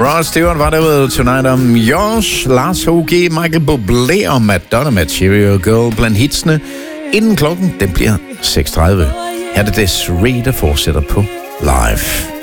Rod Stewart var derude Tonight om Yours, Lars H.G., Michael Bublé og Madonna med Cheerio Girl blandt hitsene. Inden klokken, den bliver 6:30. Her er det Desiree, der fortsætter på live.